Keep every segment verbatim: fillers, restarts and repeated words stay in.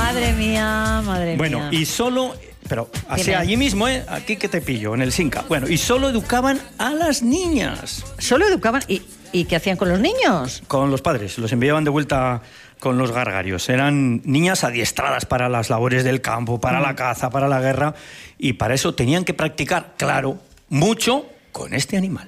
Madre mía, madre bueno, mía. Bueno, y solo... Pero así allí mismo, ¿eh? Aquí que te pillo, en el Sinca. Bueno, y solo educaban a las niñas. ¿Solo educaban? ¿Y, y qué hacían con los niños? Con los padres. Los enviaban de vuelta con los gargarios. Eran niñas adiestradas para las labores del campo, para mm. la caza, para la guerra. Y para eso tenían que practicar, claro, mucho con este animal.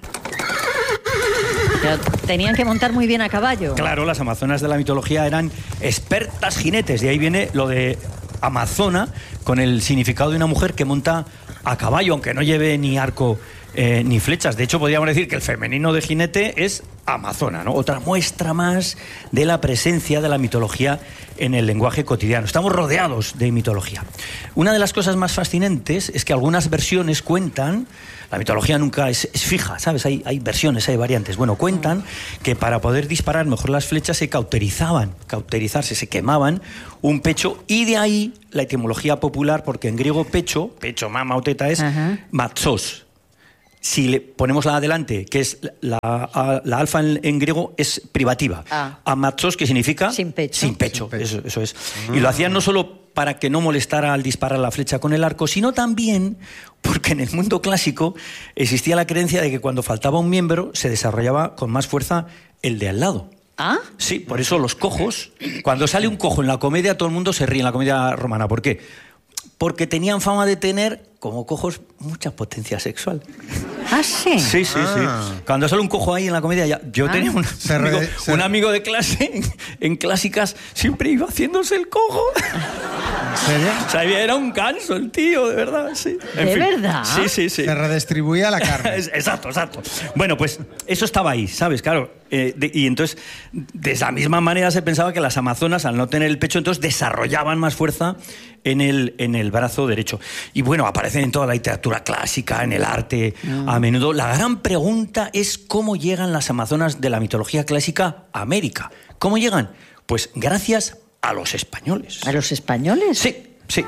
Pero tenían que montar muy bien a caballo. Claro, las amazonas de la mitología eran expertas jinetes. De ahí viene lo de amazona, con el significado de una mujer que monta a caballo, aunque no lleve ni arco eh, ni flechas. De hecho, podríamos decir que el femenino de jinete es amazona, ¿no? Otra muestra más de la presencia de la mitología en el lenguaje cotidiano. Estamos rodeados de mitología. Una de las cosas más fascinantes es que algunas versiones cuentan, la mitología nunca es, es fija, ¿sabes? Hay, hay versiones, hay variantes. Bueno, cuentan que para poder disparar mejor las flechas se cauterizaban, cauterizarse, se quemaban un pecho, y de ahí la etimología popular, porque en griego pecho, pecho, mama o teta es uh-huh. matsos. Si le ponemos la adelante, que es la, la, la alfa en, en griego, es privativa. Ah. Amatsos, que significa sin pecho. Sin pecho, sin pecho. Eso, eso es. Ah. Y lo hacían no solo para que no molestara al disparar la flecha con el arco, sino también porque en el mundo clásico existía la creencia de que cuando faltaba un miembro se desarrollaba con más fuerza el de al lado. ¿Ah? Sí, por eso los cojos, cuando sale un cojo en la comedia, todo el mundo se ríe en la comedia romana. ¿Por qué? Porque tenían fama de tener, como cojos, mucha potencia sexual. ¿Ah, sí? Sí, sí, ah. sí. Cuando sale un cojo ahí en la comedia, ya, yo ah. tenía un amigo, re, un amigo de clase en, en clásicas, siempre iba haciéndose el cojo. ¿En serio? O sea, era un ganso el tío, de verdad, sí. En ¿De fin. verdad? Sí, sí, sí. Se redistribuía la carne. Exacto, exacto. Bueno, pues eso estaba ahí, ¿sabes? Claro. Eh, de, y entonces, de esa misma manera se pensaba que las amazonas, al no tener el pecho, entonces desarrollaban más fuerza en el, en el brazo derecho. Y bueno, aparecen en toda la literatura clásica, en el arte, mm. a menudo. La gran pregunta es cómo llegan las amazonas de la mitología clásica a América. ¿Cómo llegan? Pues gracias a los españoles. ¿A los españoles? Sí, sí.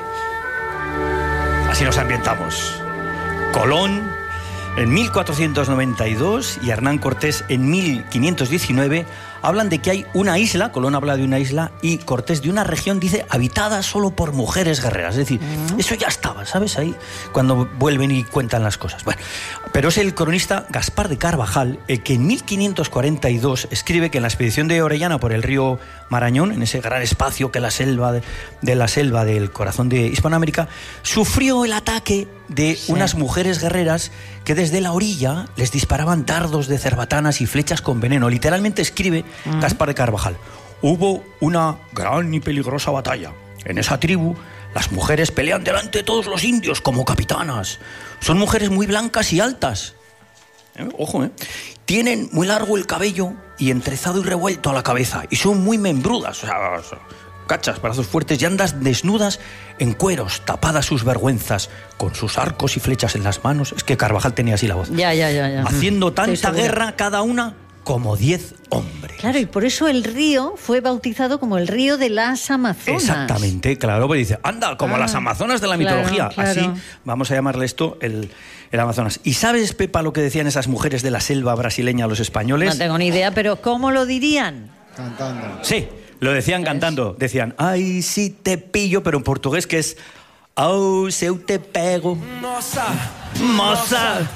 Así nos ambientamos. Colón en mil cuatrocientos noventa y dos y Hernán Cortés en mil quinientos diecinueve hablan de que hay una isla, Colón habla de una isla y Cortés de una región, dice, habitada solo por mujeres guerreras. Es decir, uh-huh. eso ya estaba, ¿sabes? Ahí, cuando vuelven y cuentan las cosas. Bueno, pero es el cronista Gaspar de Carvajal el que en mil quinientos cuarenta y dos escribe que en la expedición de Orellana por el río Marañón, en ese gran espacio que la selva de, de la selva del corazón de Hispanoamérica, sufrió el ataque de sí. unas mujeres guerreras que desde la orilla les disparaban dardos de cerbatanas y flechas con veneno. Literalmente escribe uh-huh. Gaspar de Carvajal: hubo una gran y peligrosa batalla. En esa tribu las mujeres pelean delante de todos los indios como capitanas. Son mujeres muy blancas y altas. ¿Eh? Ojo, ¿eh? Tienen muy largo el cabello y entrezado y revuelto a la cabeza. Y son muy membrudas, o sea, cachas, brazos fuertes, y andan desnudas en cueros, tapadas sus vergüenzas, con sus arcos y flechas en las manos. Es que Carvajal tenía así la voz. Ya, ya, ya. ya. Haciendo tanta guerra cada una como diez hombres. Claro, y por eso el río fue bautizado como el río de las Amazonas. Exactamente, claro, porque dice, anda, como ah, las Amazonas de la mitología. Claro, claro. Así vamos a llamarle esto el, el Amazonas. ¿Y sabes, Pepa, lo que decían esas mujeres de la selva brasileña a los españoles? No tengo ni idea, pero ¿cómo lo dirían? Cantando. Sí, lo decían cantando. Decían, ay, sí te pillo, pero en portugués que es, oh, se eu te pego. Moza, moza,